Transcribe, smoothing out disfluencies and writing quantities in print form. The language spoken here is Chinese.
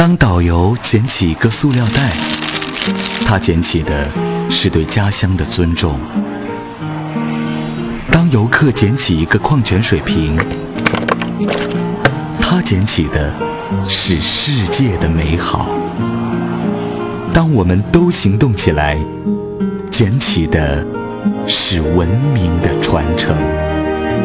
当导游捡起一个塑料袋，他捡起的是对家乡的尊重；当游客捡起一个矿泉水瓶，他捡起的是世界的美好。当我们都行动起来，捡起的是文明的传承。